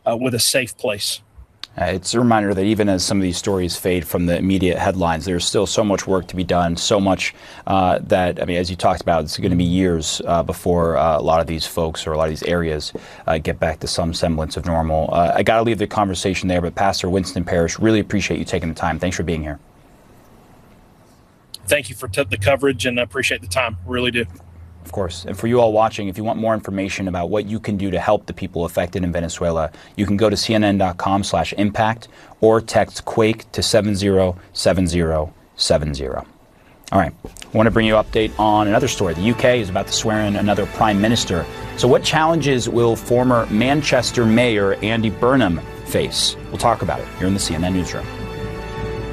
with a safe place. It's a reminder that even as some of these stories fade from the immediate headlines, there's still so much work to be done, so much that, I mean, as you talked about, it's going to be years before a lot of these folks or a lot of these areas get back to some semblance of normal. I got to leave the conversation there, but Pastor Winston Parrish, really appreciate you taking the time. Thanks for being here. Thank you for the coverage, and I appreciate the time. Really do. Of course. And for you all watching, if you want more information about what you can do to help the people affected in Venezuela, you can go to cnn.com/impact or text Quake to 707070. All right. I want to bring you an update on another story. The UK is about to swear in another prime minister. So what challenges will former Manchester Mayor Andy Burnham face? We'll talk about it here in the CNN Newsroom.